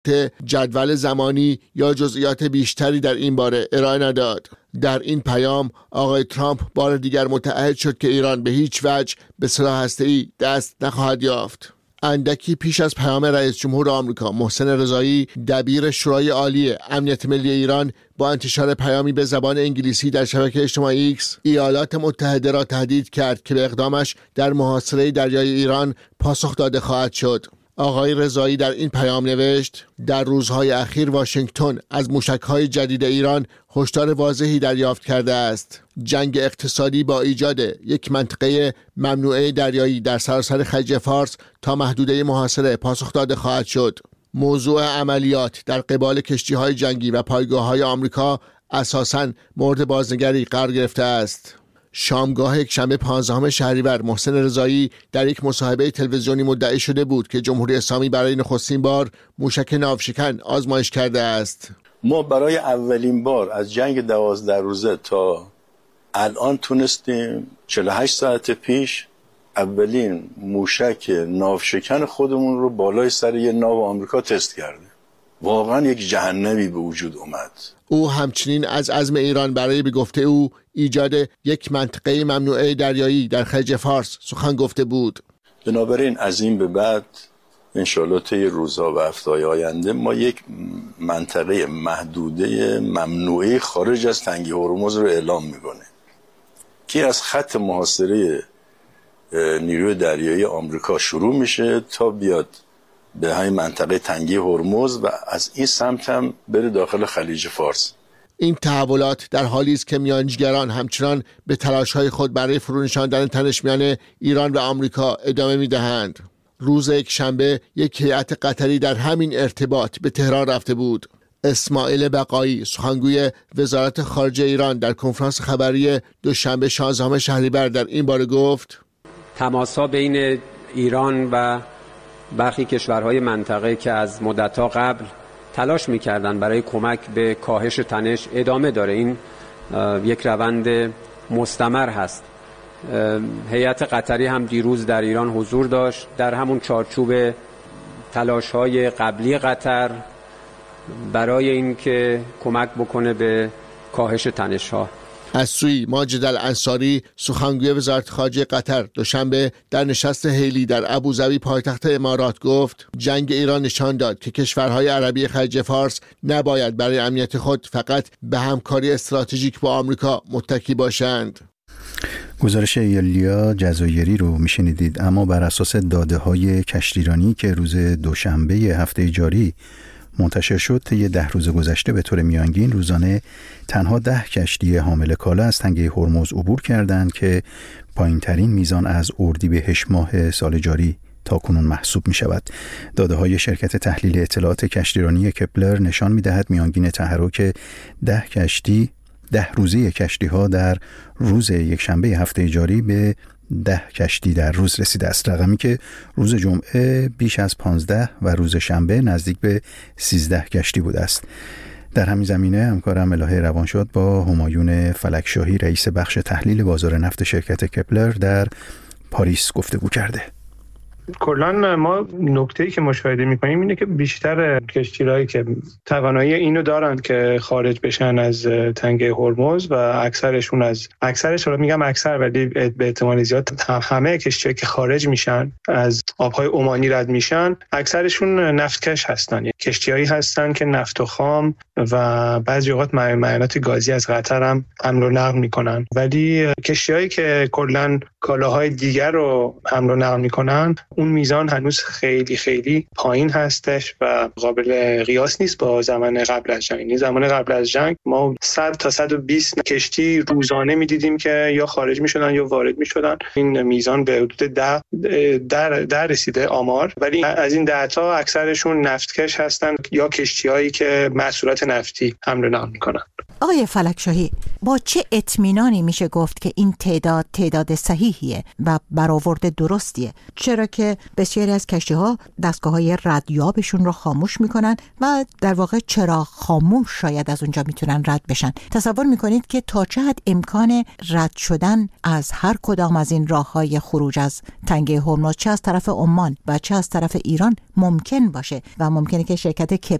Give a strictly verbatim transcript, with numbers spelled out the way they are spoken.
جدول زمانی یا جزئیات بیشتری در این باره ارائه نداد. در این پیام آقای ترامپ بار دیگر متعهد شد که ایران به هیچ وجه به سلاح هسته‌ای دست نخواهد یافت. اندکی پیش از پیام رئیس جمهور آمریکا محسن رضایی، دبیر شورای عالی امنیت ملی ایران، با انتشار پیامی به زبان انگلیسی در شبکه اجتماعی ایکس ایالات متحده را تهدید کرد که به اقدامش در محاصره دریای ایران پاسخ داده خواهد شد. آقای رضایی در این پیام نوشت: در روزهای اخیر واشنگتن از موشک‌های جدید ایران هشدار واضحی دریافت کرده است. جنگ اقتصادی با ایجاد یک منطقه ممنوعه دریایی در سراسر خلیج فارس تا محدوده محاصره پاسخ داده خواهد شد. موضوع عملیات در قبال کشتی‌های جنگی و پایگاه‌های آمریکا اساساً مورد بازنگری قرار گرفته است. شامگاه یکشنبه پانزدهم شهریور محسن رضایی در یک مصاحبه تلویزیونی مدعی شده بود که جمهوری اسلامی برای نخستین بار موشک ناوشکن آزمایش کرده است. ما برای اولین بار از جنگ دوازده روزه تا الان تونستیم چهل و هشت ساعت پیش اولین موشک ناوشکن خودمون رو بالای سر یه ناو آمریکا تست کردیم. واقعا یک جهنمی به وجود اومد. او همچنین از عزم ایران برای به گفته او ایجاد یک منطقه ممنوعه دریایی در خلیج فارس سخن گفته بود. بنابراین از این به بعد انشالله طی روزها و هفته‌های آینده ما یک منطقه محدوده ممنوعه خارج از تنگه هرمز رو اعلام میکنه که از خط محاصره نیروی دریایی آمریکا شروع میشه تا بیاد به همین منطقه تنگه هرمز و از این سمت هم بره داخل خلیج فارس. این تحولات در حالی است که میانجیگران همچنان به تلاش‌های خود برای فرونشاندن تنش میان ایران و آمریکا ادامه می‌دهند. روز یکشنبه یک هیئت قطری در همین ارتباط به تهران رفته بود. اسماعیل بقایی، سخنگوی وزارت خارجه ایران، در کنفرانس خبری دوشنبه شانزدهم شهریور در این باره گفت: تماس‌ها بین ایران و برخی کشورهای منطقه که از مدت‌ها قبل تلاش می‌کردند برای کمک به کاهش تنش ادامه داره. این یک روند مستمر هست. هیئت قطری هم دیروز در ایران حضور داشت. در همون چارچوب تلاش‌های قبلی قطر برای اینکه کمک بکنه به کاهش تنش‌ها. از سوی ماجد الانصاری، سخنگوی وزارت خارجه قطر، دوشنبه در نشست هیلی در ابوظبی پایتخت امارات گفت: جنگ ایران نشان داد که کشورهای عربی خلیج فارس نباید برای امنیت خود فقط به همکاری استراتژیک با آمریکا متکی باشند. گزارش یلیا جزایری رو میشنیدید. اما بر اساس داده‌های کشتیرانی که روز دوشنبه هفته جاری منتشر شد، طی ده روز گذشته به طور میانگین روزانه تنها ده کشتی حامل کالا از تنگه هرمز عبور کردند که پایین‌ترین میزان از اردیبهشت ماه سال جاری تاکنون محسوب می شود. داده های شرکت تحلیل اطلاعات کشتیرانی کپلر نشان می دهد میانگین تحرک ده کشتی ده روزه کشتی ها در روز یکشنبه هفته جاری به ده کشتی در روز رسیده است، رقمی که روز جمعه بیش از پانزده و روز شنبه نزدیک به سیزده کشتی بوده است. در همین زمینه همکارم الهه روانشاد با همایون فلکشاهی، رئیس بخش تحلیل بازار نفت شرکت کپلر در پاریس گفتگو کرده. کلاً ما نکته‌ای که مشاهده می‌کنیم اینه که بیشتر کشتی‌هایی که توانایی اینو دارن که خارج بشن از تنگه هرمز و اکثرشون از اکثرش رو میگم اکثر ولی به احتمال زیاد همه کشتی‌هایی که خارج میشن از آب‌های عمانی رد میشن اکثرشون نفتکش هستن. کشتی‌هایی هستن که نفت و خام و بعضی اوقات معدنیات گازی از قطر هم حمل و نقل میکنن، ولی کشتی‌هایی که کلاً کالاهای دیگر رو حمل و نقل میکنن اون میزان هنوز خیلی خیلی پایین هستش و قابل قیاس نیست با زمان قبل از جنگ. این زمان قبل از جنگ ما صد تا صد و بیست کشتی روزانه میدیدیم که یا خارج میشدن یا وارد میشدن. این میزان به حدود ده در در رسیده آمار، ولی از این ده تا اکثرشون نفتکش هستن یا کشتی‌هایی که محصولات نفتی حمل و نقل میکنن. آقای فلکشاهی، با چه اطمینانی میشه گفت که این تعداد تعداد صحیحیه و برآورد درستیه؟ چرا که بسیاری از کشتی‌ها دستگاه‌های ردیابشون رو خاموش میکنن و در واقع چراغ خاموش شاید از اونجا میتونن رد بشن. تصور میکنید که تا چه حد امکان رد شدن از هر کدام از این راه‌های خروج از تنگه هرمز، چه از طرف عمان و چه از طرف ایران، ممکن باشه و ممکنه که شرکت